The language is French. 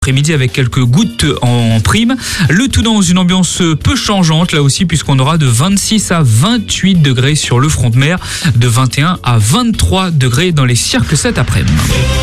Après-midi avec quelques gouttes en prime. Le tout dans une ambiance peu changeante là aussi, puisqu'on aura de 26 à 28 degrés sur le front de mer, de 21 à 23 degrés dans les cirques cet après-midi.